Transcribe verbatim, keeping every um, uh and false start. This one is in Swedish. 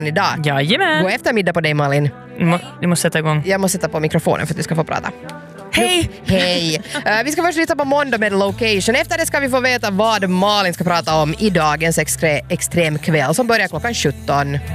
idag. Jajamän. God eftermiddag på dig, Malin. Du måste sätta igång. Jag måste sätta på mikrofonen för att vi ska få prata. Hej! Hej! Uh, vi ska först lyssna på Måndag med Location. Efter det ska vi få veta vad Malin ska prata om i dagens extre- extremkväll som börjar klockan sjutton.